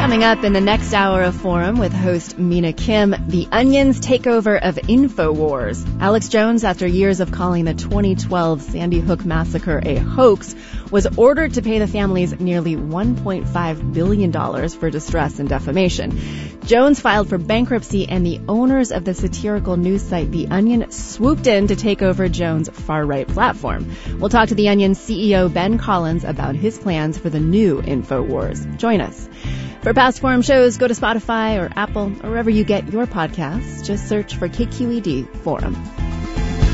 Coming up in the next hour of Forum with host Mina Kim, The Onion's takeover of InfoWars. Alex Jones, after years of calling the 2012 Sandy Hook massacre a hoax, was ordered to pay the families nearly $1.5 billion for distress and defamation. Jones filed for bankruptcy, and the owners of the satirical news site The Onion swooped in to take over Jones' far-right platform. We'll talk to The Onion's CEO Ben Collins about his plans for the new InfoWars. Join us. For past Forum shows, go to Spotify or Apple or wherever you get your podcasts. Just search for KQED Forum.